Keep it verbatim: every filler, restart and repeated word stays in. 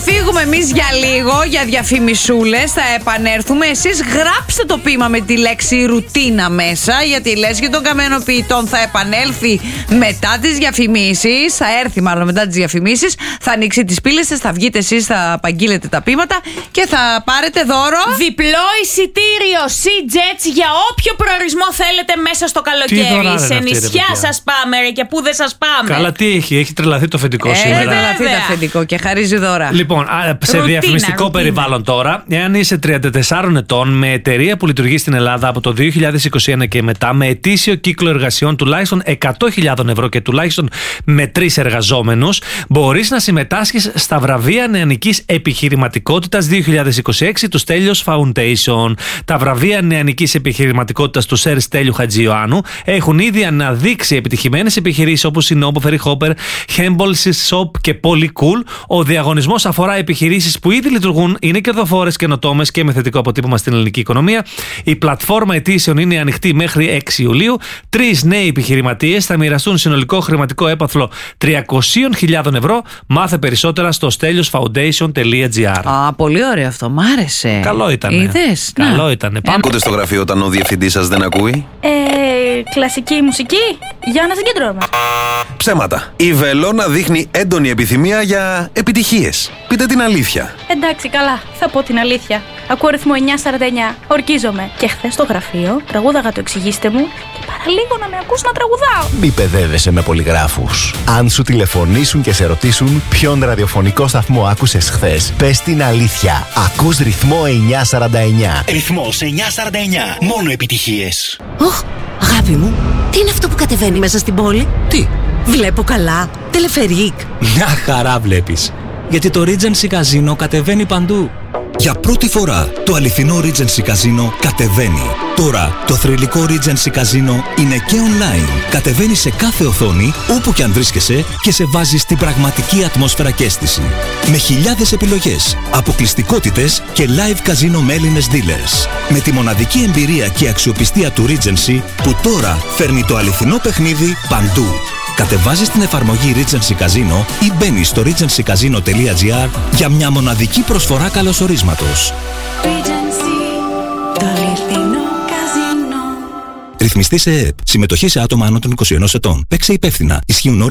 φύγουμε εμείς για λίγο, για διαφημισούλες. Θα επανέλθουμε. Εσείς γράψτε το ποίημα με τη λέξη ρουτίνα μέσα, γιατί η λέσχη των καμενοποιητών θα επανέλθει μετά τις διαφημίσεις. Θα έρθει μάλλον μετά τις διαφημίσεις. Θα ανοίξει τις πύλες σας, θα βγείτε εσείς, θα απαγγείλετε τα ποίηματα και θα πάρετε δώρο διπλό εισιτήριο Sea-Jets για όποιο προορισμό θέλετε μέσα στο καλοκαίρι. Σε νησιά σας πάμε, ρε, και πού δεν σας πάμε. Καλά, τι έχει, έχει τρελαθεί το αφεντικό ε, σήμερα. Έχει τρελαθεί το αφεντικό και χαρίζει δώρα. Λοιπόν, σε ρουτίνα, διαφημιστικό ρουτίνα. περιβάλλον τώρα, εάν είσαι τριάντα τεσσάρων ετών με εταιρεία που λειτουργεί στην Ελλάδα από το δύο χιλιάδες είκοσι ένα και μετά, με ετήσιο κύκλο εργασιών τουλάχιστον εκατό χιλιάδες ευρώ και τουλάχιστον με τρεις εργαζόμενους, μπορείς να συμμετάσχεις στα βραβεία νεανικής επιχειρηματικότητας δύο χιλιάδες είκοσι έξι του Στέλιος Foundation. Τα βραβεία νεανικής επιχειρηματικότητας του Σερ Στέλιου Χατζιωάννου έχουν ήδη αναδείξει επιτυχημένες επιχειρήσεις όπως η Nobo Ferry Hopper, Hembol's Shop και Polycool. Ο διαγωνισμός αφορά επιχειρήσεις που ήδη λειτουργούν, είναι κερδοφόρες, καινοτόμες και με θετικό αποτύπωμα στην ελληνική οικονομία. Η πλατφόρμα αιτήσεων είναι ανοιχτή μέχρι έξι Ιουλίου. Τρεις νέοι επιχειρηματίες θα μοιραστούν συνολικό χρηματικό έπαθλο τριακόσιες χιλιάδες ευρώ. Μάθε περισσότερα στο στέλιος φαουντέισον τελεία τζι άρ. Α, πολύ ωραίο αυτό. Μ' άρεσε. Καλό ήταν. Είδες. Καλό ήταν. Πάμε. Ακούτε στο γραφείο όταν ο διευθυντής σας δεν ακούει. Ε, κλασική μουσική για να συγκεντρώμε. Ψέματα. Η Βελόνα δείχνει έντονη επιθυμία για επιτυχίες. Πείτε την αλήθεια. Εντάξει, καλά. Θα πω την αλήθεια. Ακούω ρυθμό εννιά σαράντα εννιά. Ορκίζομαι. Και χθες στο γραφείο τραγούδαγα το εξηγήστε μου και παραλίγο να με ακούς να τραγουδάω. Μη παιδεύεσαι με πολυγράφους. Αν σου τηλεφωνήσουν και σε ρωτήσουν ποιον ραδιοφωνικό σταθμό άκουσες χθες, πες την αλήθεια. Ακούς ρυθμό εννιά σαράντα εννιά. Ρυθμός εννιά σαράντα εννιά. Μόνο επιτυχίες. Οχ, αγάπη μου, τι είναι αυτό που κατεβαίνει μέσα στην πόλη? Τι? Βλέπω καλά. Τελεφερίκ. Μια χαρά βλέπεις. Γιατί το Regency Casino κατεβαίνει παντού. Για πρώτη φορά το αληθινό Regency Casino κατεβαίνει. Τώρα το θρυλικό Regency Casino είναι και online. Κατεβαίνει σε κάθε οθόνη, όπου και αν βρίσκεσαι, και σε βάζει στην πραγματική ατμόσφαιρα και αίσθηση. Με χιλιάδες επιλογές, αποκλειστικότητες και live casino με Έλληνες dealers. Με τη μοναδική εμπειρία και αξιοπιστία του Regency, που τώρα φέρνει το αληθινό παιχνίδι παντού. Κατεβάζεις την εφαρμογή Regency Casino ή μπαίνεις στο regency casino τελεία τζι άρ για μια μοναδική προσφορά καλωσορίσματος. Regency, το αληθινό καζίνο. Ρυθμιστή σε ΕΕΠ. Συμμετοχή σε άτομα άνω των είκοσι ενός ετών. Παίξε υπεύθυνα. Ισχύουν όροι